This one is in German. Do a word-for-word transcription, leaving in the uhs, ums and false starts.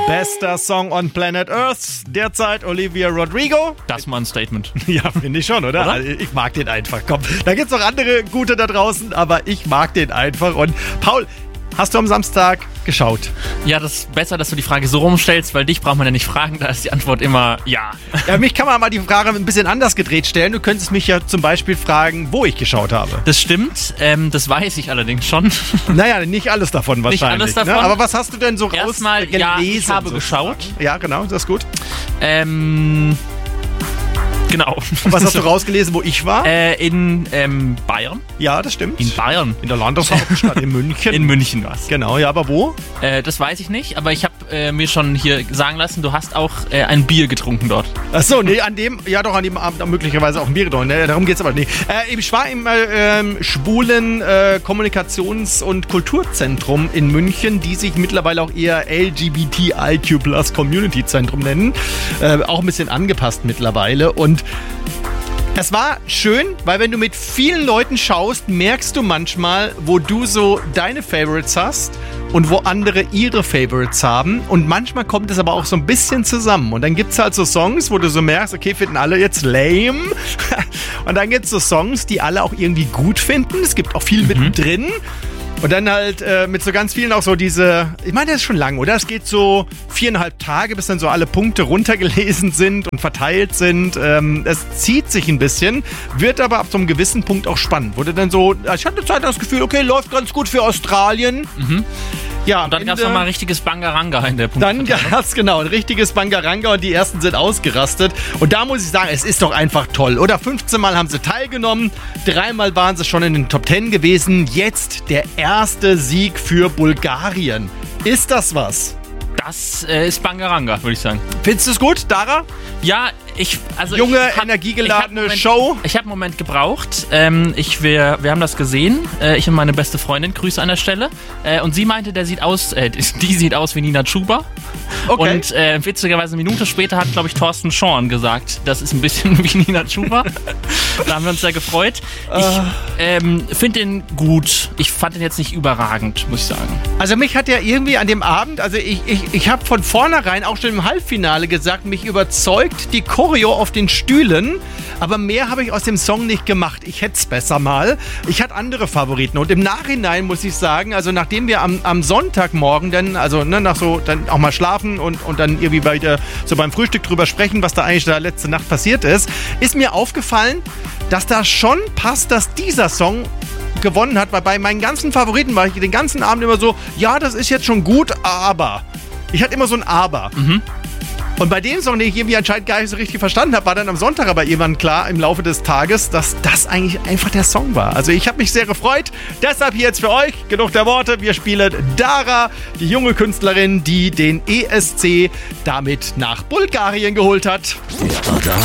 Bester Song on Planet Earth derzeit Olivia Rodrigo. Das mal ein Statement. Ja, finde ich schon, oder? oder? Also ich mag den einfach. Komm, da gibt's noch andere gute da draußen, aber ich mag den einfach. Und Paul, hast du am Samstag geschaut? Ja, das ist besser, dass du die Frage so rumstellst, weil dich braucht man ja nicht fragen, da ist die Antwort immer ja. Ja, mich kann man mal die Frage ein bisschen anders gedreht stellen. Du könntest mich ja zum Beispiel fragen, wo ich geschaut habe. Das stimmt, ähm, das weiß ich allerdings schon. Naja, nicht alles davon wahrscheinlich. Nicht alles davon. Ne? Aber was hast du denn so Erstmal, rausgelesen? ja, ich habe sozusagen? geschaut. Ja, genau, das ist gut. Ähm... Genau. Und was hast du rausgelesen, wo ich war? Äh, in ähm, Bayern. Ja, das stimmt. In Bayern. In der Landeshauptstadt in München. In München war's. Genau, ja, aber wo? Äh, das weiß ich nicht, aber ich habe äh, mir schon hier sagen lassen, du hast auch äh, ein Bier getrunken dort. Achso, nee, an dem, ja doch, an dem Abend möglicherweise auch ein Bier getrunken. Ne? Darum geht's aber nicht. Äh, ich war im äh, ähm, schwulen äh, Kommunikations- und Kulturzentrum in München, die sich mittlerweile auch eher L G B T I Q plus Community Zentrum nennen. Äh, auch ein bisschen angepasst mittlerweile. Und es war schön, weil wenn du mit vielen Leuten schaust, merkst du manchmal, wo du so deine Favorites hast und wo andere ihre Favorites haben. Und manchmal kommt es aber auch so ein bisschen zusammen. Und dann gibt es halt so Songs, wo du so merkst, okay, finden alle jetzt lame. Und dann gibt es so Songs, die alle auch irgendwie gut finden. Es gibt auch viel mhm. mittendrin. Und dann halt äh, mit so ganz vielen auch so diese, ich meine, das ist schon lang, oder? Es geht so viereinhalb Tage, bis dann so alle Punkte runtergelesen sind und verteilt sind. Ähm, es zieht sich ein bisschen, wird aber ab so einem gewissen Punkt auch spannend. Wurde dann so, ich hatte Zeit das Gefühl, okay, läuft ganz gut für Australien. Mhm. Ja, und dann gab es nochmal ein richtiges Bangaranga in der Punkt. Dann gab es genau ein richtiges Bangaranga und die ersten sind ausgerastet. Und da muss ich sagen, es ist doch einfach toll. Oder fünfzehn Mal haben sie teilgenommen, dreimal waren sie schon in den Top Ten gewesen. Jetzt der erste Sieg für Bulgarien. Ist das was? Das äh, ist Bangaranga, würde ich sagen. Findest du es gut, Dara? Ja, ich... also Junge, ich hab, energiegeladene ich hab Moment, Show. Ich habe einen Moment gebraucht. Ähm, ich, wir, wir haben das gesehen. Äh, ich und meine beste Freundin, Grüße an der Stelle. Äh, und sie meinte, der sieht aus, äh, die sieht aus wie Nina Chuba. Okay. Und äh, witzigerweise eine Minute später hat, glaube ich, Thorsten Schorn gesagt, das ist ein bisschen wie Nina Chuba. Da haben wir uns sehr gefreut. Ich ähm, finde den gut. Ich fand den jetzt nicht überragend, muss ich sagen. Also mich hat ja irgendwie an dem Abend, also ich, ich, ich habe von vornherein auch schon im Halbfinale gesagt, mich überzeugt die Choreo auf den Stühlen, aber mehr habe ich aus dem Song nicht gemacht. Ich hätte es besser mal. Ich hatte andere Favoriten und im Nachhinein muss ich sagen, also nachdem wir am, am Sonntagmorgen dann, also ne, nach so, dann auch mal schlafen und, und dann irgendwie weiter so beim Frühstück drüber sprechen, was da eigentlich da letzte Nacht passiert ist, ist mir aufgefallen, dass da schon passt, dass dieser Song gewonnen hat, weil bei meinen ganzen Favoriten war ich den ganzen Abend immer so, ja, das ist jetzt schon gut, aber. Ich hatte immer so ein Aber. Mhm. Und bei dem Song, den ich irgendwie anscheinend gar nicht so richtig verstanden habe, war dann am Sonntag aber irgendwann klar im Laufe des Tages, dass das eigentlich einfach der Song war. Also ich habe mich sehr gefreut. Deshalb hier jetzt für euch, genug der Worte, wir spielen Dara, die junge Künstlerin, die den E S C damit nach Bulgarien geholt hat. Der Radar